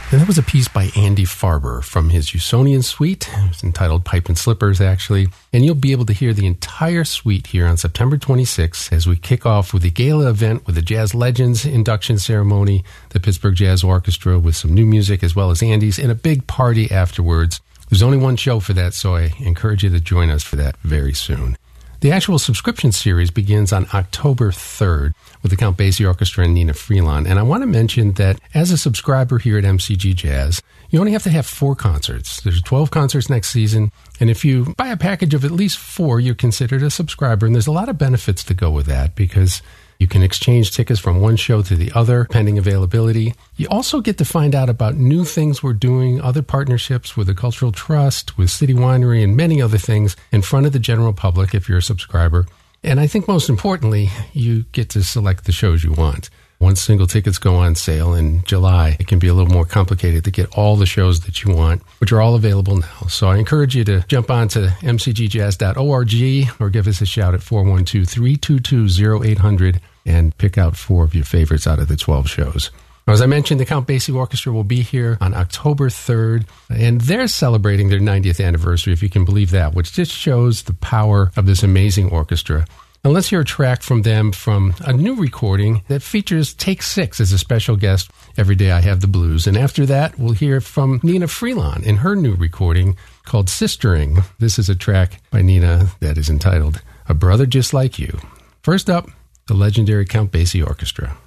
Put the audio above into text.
And that was a piece by Andy Farber from his Usonian suite. It's entitled Pipe and Slippers, actually. And you'll be able to hear the entire suite here on September 26th as we kick off with the gala event with the Jazz Legends induction ceremony, the Pittsburgh Jazz Orchestra with some new music as well as Andy's, and a big party afterwards. There's only one show for that, so I encourage you to join us for that very soon. The actual subscription series begins on October 3rd with the Count Basie Orchestra and Nina Freelon. And I want to mention that as a subscriber here at MCG Jazz, you only have to have 4 concerts. There's 12 concerts next season. And if you buy a package of at least 4, you're considered a subscriber. And there's a lot of benefits to go with that because you can exchange tickets from one show to the other, pending availability. You also get to find out about new things we're doing, other partnerships with the Cultural Trust, with City Winery, and many other things in front of the general public if you're a subscriber. And I think most importantly, you get to select the shows you want. Once single tickets go on sale in July, it can be a little more complicated to get all the shows that you want, which are all available now. So I encourage you to jump on to mcgjazz.org or give us a shout at 412-322-0800 and pick out 4 of your favorites out of the 12 shows. Now, as I mentioned, the Count Basie Orchestra will be here on October 3rd, and they're celebrating their 90th anniversary, if you can believe that, which just shows the power of this amazing orchestra. Now, let's hear a track from them from a new recording that features Take 6 as a special guest, Every Day I Have the Blues. And after that, we'll hear from Nina Freelon in her new recording called Sistering. This is a track by Nina that is entitled A Brother Just Like You. First up, the legendary Count Basie Orchestra.